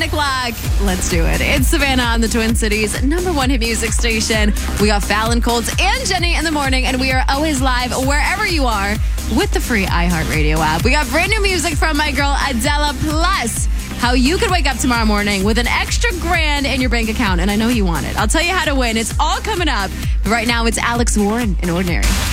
o'clock. Let's do it. It's Savannah on the Twin Cities' #1 hit music station. We got Fallon, Colts, and Jenny in the morning, and we are always live wherever you are with the free iHeartRadio app. We got brand new music from my girl Adela, plus how you could wake up tomorrow morning with an extra grand in your bank account, and I know you want it. I'll tell you how to win. It's all coming up. But right now, it's Alex Warren in Ordinary.